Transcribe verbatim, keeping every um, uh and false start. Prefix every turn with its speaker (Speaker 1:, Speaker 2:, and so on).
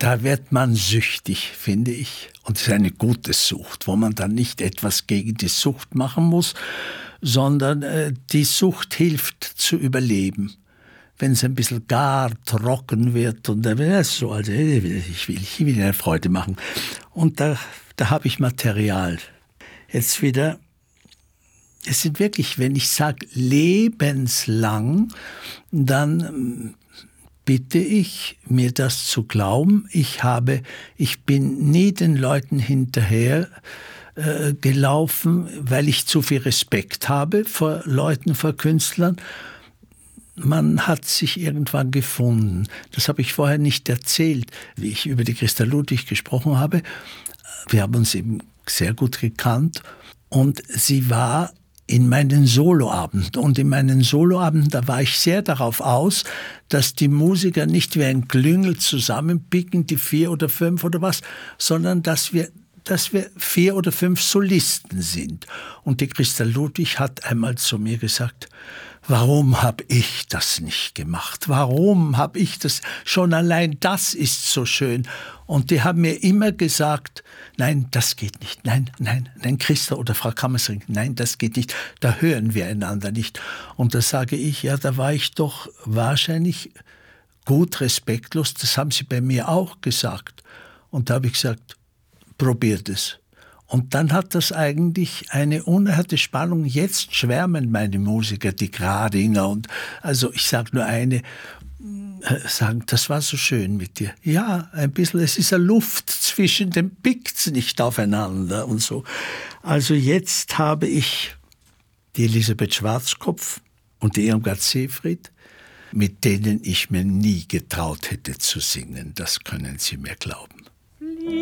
Speaker 1: da wird man süchtig, finde ich. Und es ist eine gute Sucht, wo man dann nicht etwas gegen die Sucht machen muss, sondern äh, die Sucht hilft zu überleben. Wenn es ein bisschen gar trocken wird und dann wäre es so, also ich will, ich will, ich will eine Freude machen. Und da, da habe ich Material. Jetzt wieder, es sind wirklich, wenn ich sage lebenslang, dann bitte ich, mir das zu glauben. Ich habe, ich bin nie den Leuten hinterher äh, gelaufen, weil ich zu viel Respekt habe vor Leuten, vor Künstlern. Man hat sich irgendwann gefunden. Das habe ich vorher nicht erzählt, wie ich über die Christa Ludwig gesprochen habe. Wir haben uns eben sehr gut gekannt und sie war in meinen Soloabenden. Und in meinen Soloabenden, da war ich sehr darauf aus, dass die Musiker nicht wie ein Klüngel zusammenpicken, die vier oder fünf oder was, sondern dass wir dass wir vier oder fünf Solisten sind. Und die Christa Ludwig hat einmal zu mir gesagt, warum habe ich das nicht gemacht? Warum habe ich das? Schon allein das ist so schön. Und die haben mir immer gesagt, nein, das geht nicht. Nein, nein, nein, Christa oder Frau Kammersring, nein, das geht nicht. Da hören wir einander nicht. Und da sage ich, ja, da war ich doch wahrscheinlich gut respektlos. Das haben sie bei mir auch gesagt. Und da habe ich gesagt, probiert es. Und dann hat das eigentlich eine unerhörte Spannung. Jetzt schwärmen meine Musiker, die Gradinger und, also ich sage nur eine, sagen, das war so schön mit dir. Ja, ein bisschen, es ist eine Luft zwischen den Picks nicht aufeinander und so. Also jetzt habe ich die Elisabeth Schwarzkopf und die Irmgard Seefried, mit denen ich mir nie getraut hätte zu singen. Das können Sie mir glauben.